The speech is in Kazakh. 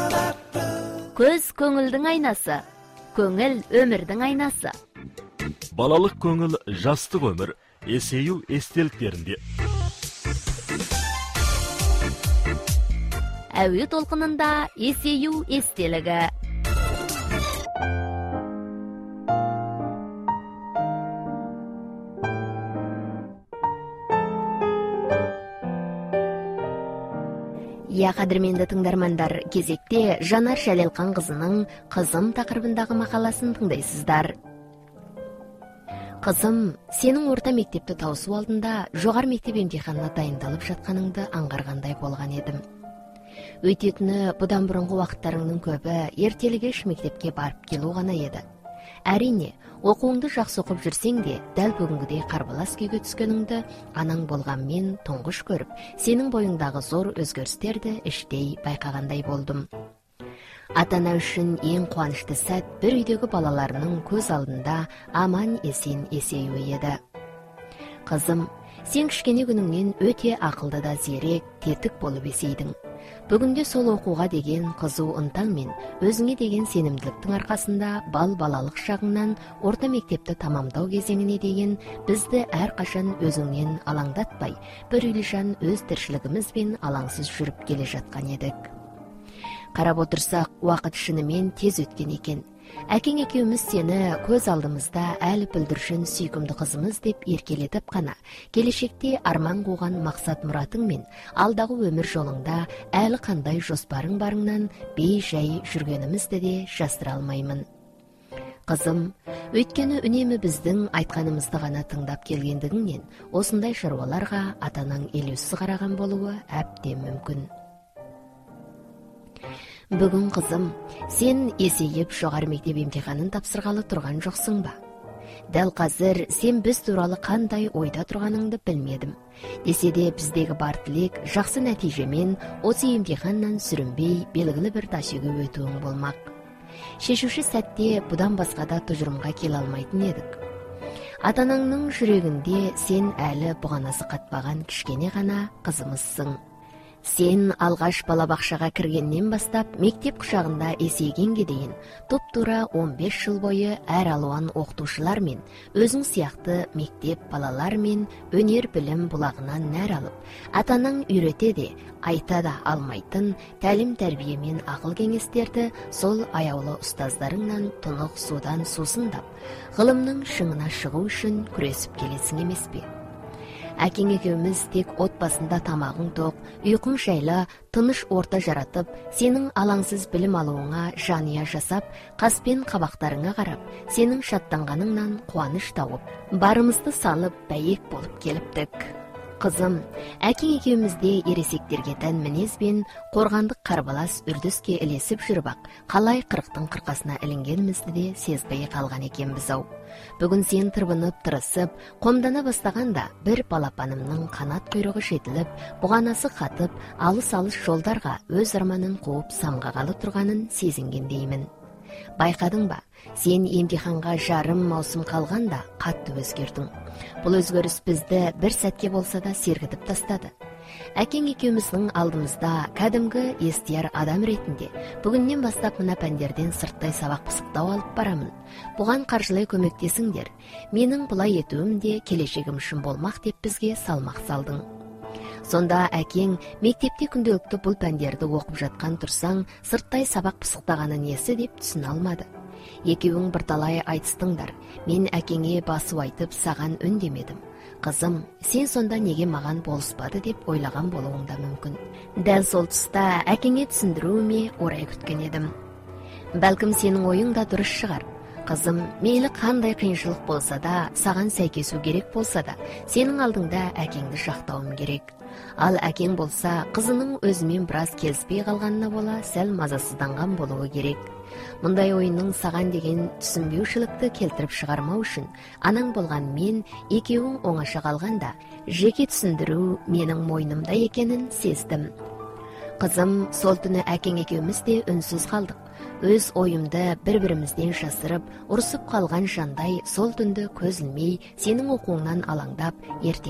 Көз көңілдің айнасы, көңіл өмірдің айнасы. Балалық көңіл жастық өмір, есею естеліктерінде. Әуе толқынында есею естелігі. Я қадірменді тыңдармандар, кезекте Жанар Жәлелқан қызының «Қызым» тақырыбындағы мақаласын тыңдайсыздар. Қызым, сенің орта мектепті тауысу алдында жоғары мектеп емтиханына дайындалып жатқаныңды аңғарғандай болған едім. Өйтетіні бұдан бұрынғы уақыттарыңның көбі ертелі кеш мектепке барып келу ғана еді. Әрине, оқуыңды жақсы оқып жүрсең де, дәл бүгінгідей қарбалас күйге түскеніңді анаң болғанмен тұңғыш көріп, сенің бойыңдағы зор өзгерістерді іштей байқағандай болдым. Ата-ана үшін ең қуанышты сәт бір үйдегі балаларының көз алдында аман есен есеюі еді. Қызым, сен кішкене күніңнен өте ақылды да зерек, тетік болып есейдің. Бүгінде сол оқуға деген қызу ынтаң мен өзіңе деген сенімділіктің арқасында балалық шағыңнан орта мектепті тамамдау кезеңіне деген бізді әрқашан өзіңнен алаңдатпай, бір үйлі жан өз тіршілігімізбен алаңсыз жүріп келе жатқан едік. Қарап отырсақ, уақыт шынымен тез өткен екен. Әкең екеуміз сені көз алдымызда әлі бүлдіршін сүйкімді қызымыз деп еркелетіп қана, келешекте арман қуған мақсат мұратың мен алдағы өмір жолыңда әлі қандай жоспарың барыңнан бей-жай жүргенімізді де жасыра алмаймын. Қызым, өйткені үнемі біздің айтқанымызды ғана тыңдап келгендігіңнен осындай шаруаларға ата-анаң елеусіз қараған болуы әбден мүмкін. Бүгін қызым, сен есейіп жоғары мектеп емтиханын тапсырғалы тұрған жоқсың ба? Дәл қазір сен біз туралы қандай ойда тұрғаныңды білмедім. Десе де біздегі бар тілек жақсы нәтижемен осы емтиханнан сүрінбей белгілі бір тасуге өтуің болмақ. Шешуші сәтте бұдан басқа да тұжырымға келе алмайтын едік. Ата-анаңның жүрегінде сен әлі бұғанасы қатпаған кішкене ғана қызымызсың. Сен алғаш балабақшаға кіргеннен бастап мектеп құшағында есейгенге дейін тұп-тура 15 жыл бойы әр алуан оқытушылар мен өзің сияқты мектеп балалар мен өнер білім бұлағынан нәр алып, ата-анаң үйрете де, айта да алмайтын тәлім тәрбие мен ақыл кеңестерді сол аяулы ұстаздарыңнан тұнық судан сусындап, ғылымның шыңына шығу үшін күресіп келесің емес пе? Әкең екеуміз тек отбасында тамағың тоқ, ұйқың жайлы, тыныш орта жаратып, сенің алаңсыз білім алуыңа жания жасап, қаспен қабақтарыңа қарап, сенің шаттанғаныңнан қуаныш тауып, барымызды салып бәйек болып келіптік. Қызым, әкең екеумізде ересектерге тән мінезбен қорғандық қарбалас үрдіске ілесіп жүріп ақ, қалай қырықтың қырқасына ілінгенімізді де сезбей қалған екенбіз-ау. Бүгін сен тырбынып тырысып, қомдана бастағанда бір балапанымның қанат құйрығы жетіліп, бұғанасы қатып, алыс-алыс жолдарға өз арманын қуып самғағалы тұрғанын сезінгендеймін. Байқадың ба, сен емтиханға жарым маусым қалғанда қатты өзгердің. Бұл өзгеріс бізді бір сәтке болса да сергітіп тастады. Әкең екеуміздің алдымызда кәдімгі естияр адам ретінде бүгіннен бастап мына пәндерден сырттай сабақ пысықтау алып барамын. Бұған қаржылай көмектесіңдер. Менің бұлай етуім де келешегім үшін болмақ деп бізге салмақ салдың. Сонда әкең мектепте күнделікті бұл пәндерді оқып жатқан тұрсаң, сырттай сабақ пысықтағаны несі деп түсіне алмады. Екеуің бірталай айтыстыңдар. Мен әкеңе басу айтып саған үндемедім. Қызым, сен сонда неге маған болыспады деп ойлаған болуың да мүмкін. Дәл сол тұста әкеңе түсіндіруіме орай күткен едім. Бәлкім сенің ойың да дұрыс шығар. Қызым, мейлі қандай қиыншылық болса да, саған сәйкесу керек болса да, сенің алдыңда әкеңді жақтауым керек. Ал әкең болса, қызының өзімен біраз келіспей қалғанына бола сәл мазасызданған болуы керек. Мұндай ойынның саған деген түсінбеушілікті келтіріп шығармау үшін, анаң болған мен екеуің оңаша қалғанда, жеке түсіндіру менің мойнымда екенін сездім. Қызым, сол түні әкең екеуміз де үнсіз қалдық. Өз ойымды бір-бірімізден жасырып, ұрсып қалған жандай сол түнді көз ілмей, сенің оқуыңнан алаңдап, ертең